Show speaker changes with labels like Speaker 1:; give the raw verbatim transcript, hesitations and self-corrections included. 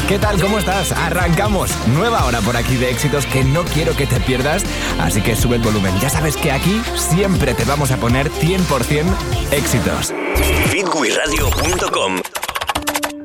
Speaker 1: ¿Qué tal? ¿Cómo estás? Arrancamos. Nueva hora por aquí de éxitos que no quiero que te pierdas, así que sube el volumen. Ya sabes que aquí siempre te vamos a poner cien por ciento éxitos.
Speaker 2: Hitwiradio punto com